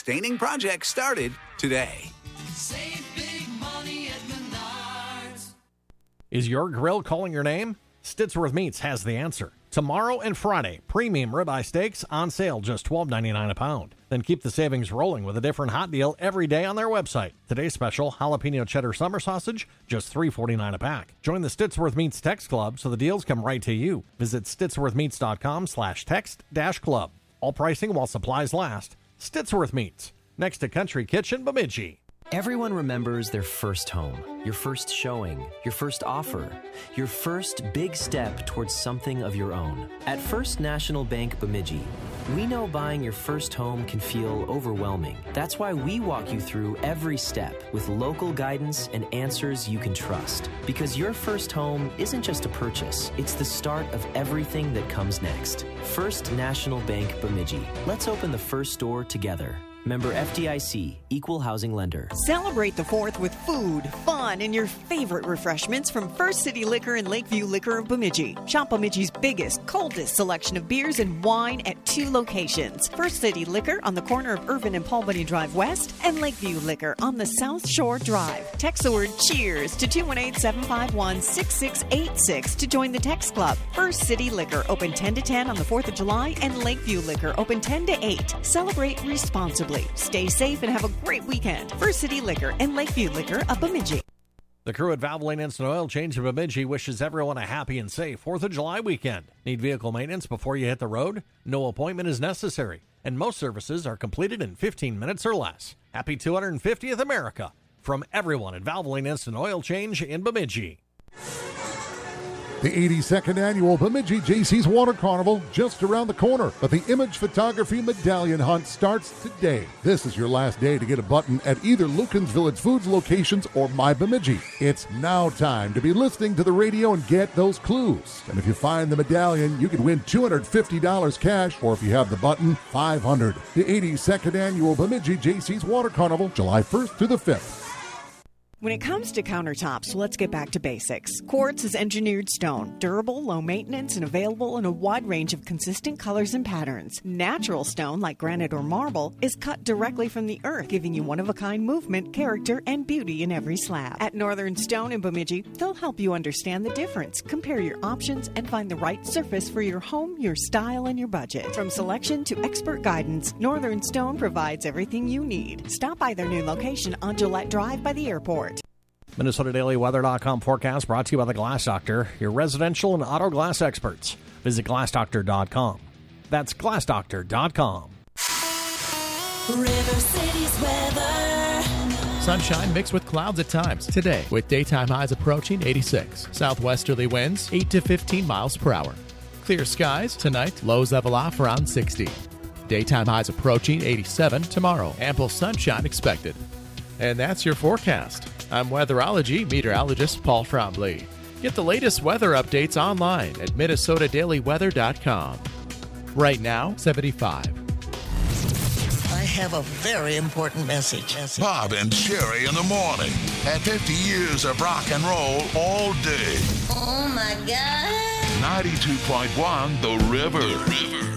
sustaining projects started today. Save big money at Menards. Is your grill calling your name? Stittsworth Meats has the answer. Tomorrow and Friday, premium ribeye steaks on sale, just $12.99 a pound. Then keep the savings rolling with a different hot deal every day on their website. Today's special, jalapeno cheddar summer sausage, just $3.49 a pack. Join the Stittsworth Meats text club so the deals come right to you. Visit stittsworthmeats.com/text-club. All pricing while supplies last. Stittsworth Meats, next to Country Kitchen, Bemidji. Everyone remembers their first home, your first showing, your first offer, your first big step towards something of your own. At First National Bank Bemidji, we know buying your first home can feel overwhelming. That's why we walk you through every step with local guidance and answers you can trust. Because your first home isn't just a purchase, it's the start of everything that comes next. First National Bank Bemidji. Let's open the first door together. Member FDIC, Equal Housing Lender. Celebrate the 4th with food, fun, and your favorite refreshments from First City Liquor and Lakeview Liquor of Bemidji. Shop Bemidji's biggest, coldest selection of beers and wine at 2 locations. First City Liquor on the corner of Irvin and Paul Bunny Drive West and Lakeview Liquor on the South Shore Drive. Text the word CHEERS to 218-751-6686 to join the text club. First City Liquor, open 10 to 10 on the 4th of July, and Lakeview Liquor, open 10 to 8. Celebrate responsibly. Stay safe and have a great weekend. First City Liquor and Lakeview Liquor of Bemidji. The crew at Valvoline Instant Oil Change of Bemidji wishes everyone a happy and safe 4th of July weekend. Need vehicle maintenance before you hit the road? No appointment is necessary, and most services are completed in 15 minutes or less. Happy 250th America from everyone at Valvoline Instant Oil Change in Bemidji. The 82nd Annual Bemidji Jaycees Water Carnival just around the corner, but the Image Photography Medallion Hunt starts today. This is your last day to get a button at either Lucan's Village Foods locations or My Bemidji. It's now time to be listening to the radio and get those clues. And if you find the medallion, you could win $250 cash, or if you have the button, $500. The 82nd Annual Bemidji Jaycees Water Carnival, July 1st through the 5th. When it comes to countertops, let's get back to basics. Quartz is engineered stone, durable, low maintenance, and available in a wide range of consistent colors and patterns. Natural stone, like granite or marble, is cut directly from the earth, giving you one-of-a-kind movement, character, and beauty in every slab. At Northern Stone in Bemidji, they'll help you understand the difference, compare your options, and find the right surface for your home, your style, and your budget. From selection to expert guidance, Northern Stone provides everything you need. Stop by their new location on Gillette Drive by the airport. MinnesotaDailyWeather.com forecast brought to you by the Glass Doctor, your residential and auto glass experts. Visit GlassDoctor.com. That's GlassDoctor.com. River City's weather. Sunshine mixed with clouds at times today, with daytime highs approaching 86. Southwesterly winds 8 to 15 miles per hour. Clear skies tonight, lows level off around 60. Daytime highs approaching 87 tomorrow. Ample sunshine expected. And that's your forecast. I'm weatherology meteorologist Paul Trombley. Get the latest weather updates online at MinnesotaDailyWeather.com. Right now, 75. I have a very important message. Bob and Sherry in the morning. At 50 years of rock and roll all day. Oh, my God. 92.1 The River.